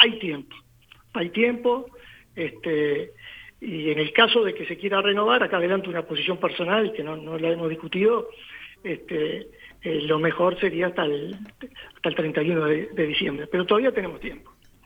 hay tiempo, y en el caso de que se quiera renovar, acá adelante una posición personal que no la hemos discutido, lo mejor sería hasta el 31 de diciembre, pero todavía tenemos tiempo.